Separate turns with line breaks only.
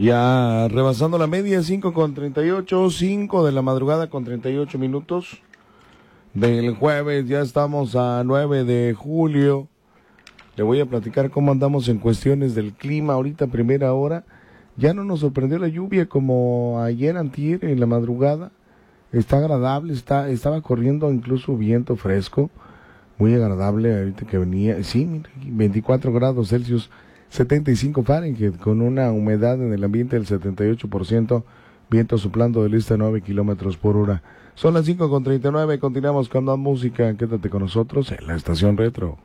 Ya rebasando la media, 5:38, 5 de la madrugada con 38 minutos del jueves. Ya estamos a 9 de julio. Le voy a platicar cómo andamos en cuestiones del clima. Ahorita, primera hora, ya no nos sorprendió la lluvia como ayer antier en la madrugada. Está agradable, estaba corriendo incluso viento fresco, muy agradable ahorita que venía. Sí, mira, 24 grados Celsius, 75 Fahrenheit, con una humedad en el ambiente del 78%, viento soplando del este a 9 kilómetros por hora. Son las 5:39, continuamos con la música. Quédate con nosotros en la estación retro.